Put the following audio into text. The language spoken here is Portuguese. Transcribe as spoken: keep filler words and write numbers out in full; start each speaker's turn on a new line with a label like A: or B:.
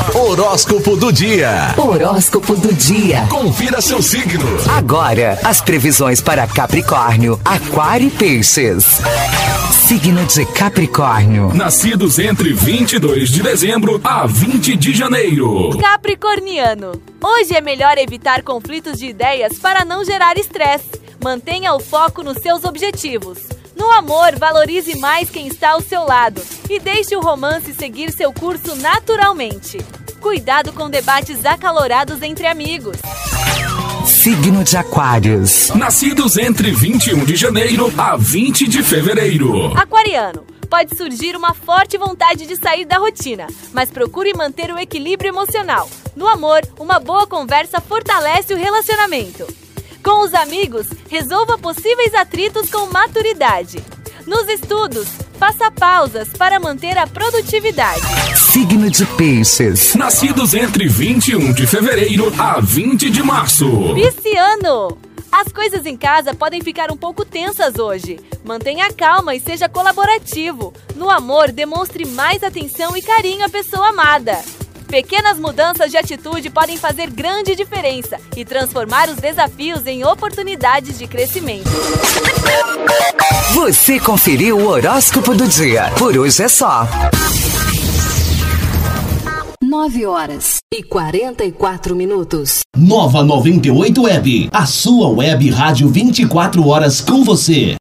A: Horóscopo do dia.
B: Horóscopo do dia.
A: Confira seu signo.
B: Agora, as previsões para Capricórnio, Aquário e Peixes. Signo de Capricórnio.
C: Nascidos entre vinte e dois de dezembro a vinte de janeiro.
D: Capricorniano. Hoje é melhor evitar conflitos de ideias para não gerar estresse. Mantenha o foco nos seus objetivos. No amor, valorize mais quem está ao seu lado e deixe o romance seguir seu curso naturalmente. Cuidado com debates acalorados entre amigos.
B: Signo de Aquários.
C: Nascidos entre vinte e um de janeiro a vinte de fevereiro.
D: Aquariano. Pode surgir uma forte vontade de sair da rotina, mas procure manter o equilíbrio emocional. No amor, uma boa conversa fortalece o relacionamento. Com os amigos, resolva possíveis atritos com maturidade. Nos estudos, faça pausas para manter a produtividade.
B: Signo de Peixes.
C: Nascidos entre vinte e um de fevereiro a vinte de março.
D: Pisciano. As coisas em casa podem ficar um pouco tensas hoje. Mantenha calma e seja colaborativo. No amor, demonstre mais atenção e carinho à pessoa amada. Pequenas mudanças de atitude podem fazer grande diferença e transformar os desafios em oportunidades de crescimento.
B: Você conferiu o horóscopo do dia. Por hoje é só.
E: Nove horas e quarenta e quatro minutos.
A: Nova noventa e oito Web, a sua web rádio vinte e quatro horas com você.